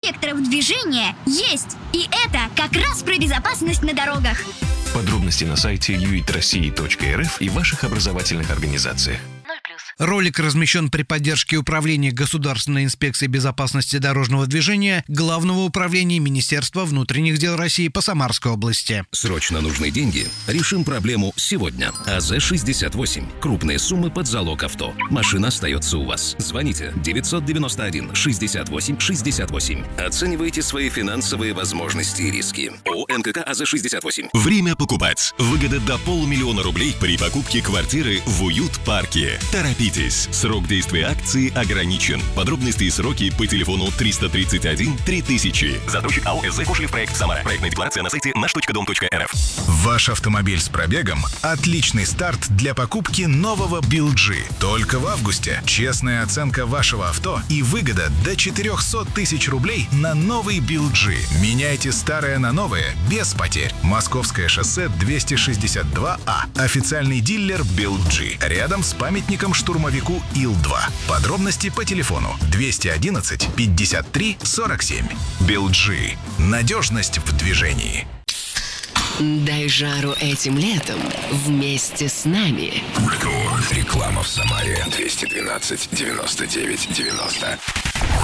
детекторов движения есть. И это как раз про безопасность на дорогах. Подробности на сайте uitrossии.rf и ваших образовательных организациях. Ролик размещен при поддержке Управления Государственной инспекции безопасности дорожного движения Главного управления Министерства внутренних дел России по Самарской области. Срочно нужны деньги? Решим проблему сегодня. АЗ-68. Крупные суммы под залог авто. Машина остается у вас. Звоните 991 68 68. Оценивайте свои финансовые возможности и риски. ООО НКК АЗ-68. Время покупать. Выгода до 500 000 рублей при покупке квартиры в Уют-парке. Торопитесь. Срок действия акции ограничен. Подробности и сроки по телефону 331 3000. Застройщик АО СЗ «Кошелев проект Самара». Проектная декларация на сайте наш.дом.рф. Ваш автомобиль с пробегом – отличный старт для покупки нового BYD. Только в августе честная оценка вашего авто и выгода до 400 000 рублей на новый BYD. Меняйте старое на новое без потерь. Московское шоссе 262А. Официальный дилер BYD. Рядом с памятником штурмовику Ил-2. Подробности по телефону 211 53 47. BYD. Надежность в движении. Дай жару этим летом вместе с нами. Реклама в Самаре 212 99 90.